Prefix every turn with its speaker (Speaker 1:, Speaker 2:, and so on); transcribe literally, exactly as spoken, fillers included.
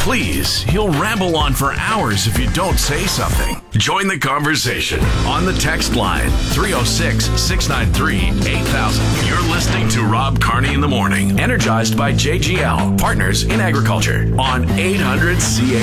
Speaker 1: Please, he'll ramble on for hours if you don't say something. Join the conversation on the text line three oh six, six nine three, eight thousand. You're listening to Rob Carney in the Morning, energized by J G L, Partners in Agriculture, on eight hundred C A.